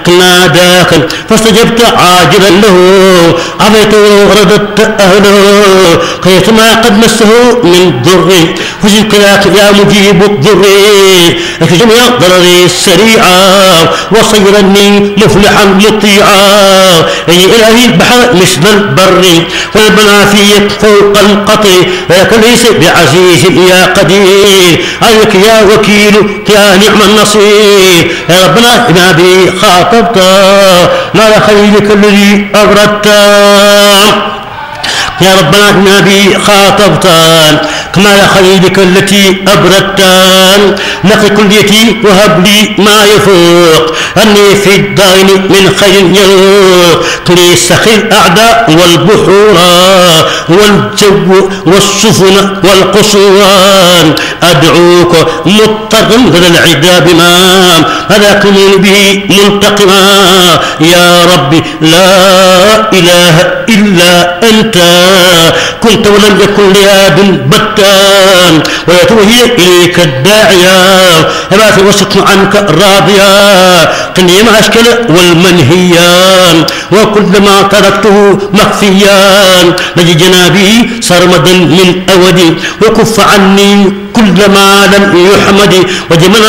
ناداك فاستجبت عاجلا له عفيت ورددت أهله كيفما قد مسه من ضر فزدك يا مجيب الضر لك جميع ضرري السريعة وصيرني مفلحا مطيعا أي إلهي البحر مثل البر والمنافي فوق القطر ولك ليس بعزيز يا قدير عليك يا وكيل يا نعم النصير يا ربنا بما بي خاطبت ما خيرك الذي أبردت يا ربنا إنا بي خاطبتان كما خليلك التي أبردتان نقي كليتي وهب لي ما يفوق أني في الدين من خير يروق كلي سخي الأعداء والبحور والجو والسفن والقصوان أدعوك مضطرا غير العدا بما هلاكني به منتقما يا ربي لا إله إلا أنت كنت ولم يكن لياد بتان ويتوهي إليك الداعية فما في وسط عنك راضيا قني ما أشكل والمنهيان وكل ما تركته مخفيان نجي جنابي سرمدا من أودي وكف عني كل ما لم يحمد وجمنا